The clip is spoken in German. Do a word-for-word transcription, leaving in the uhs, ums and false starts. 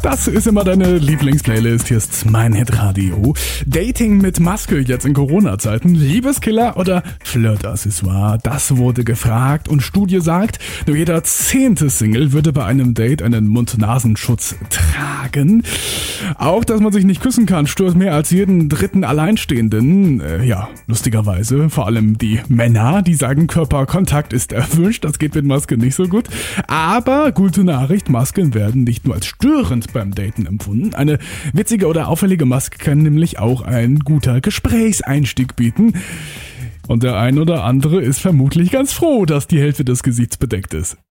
Das ist immer deine Lieblingsplaylist. Hier ist mein Hitradio. Dating mit Maske jetzt in Corona-Zeiten. Liebeskiller oder Flirtaccessoire? Das wurde gefragt und Studie sagt, nur jeder zehnte Single würde bei einem Date einen Mund-Nasenschutz tragen. Auch, dass man sich nicht küssen kann, stört mehr als jeden dritten Alleinstehenden. Äh, ja, lustigerweise. Vor allem die Männer, die sagen, Körperkontakt ist erwünscht. Das geht mit Maske nicht so gut. Aber gute Nachricht, Masken werden nicht nur als störend beim Daten empfunden. Eine witzige oder auffällige Maske kann nämlich auch ein guter Gesprächseinstieg bieten. Und der ein oder andere ist vermutlich ganz froh, dass die Hälfte des Gesichts bedeckt ist.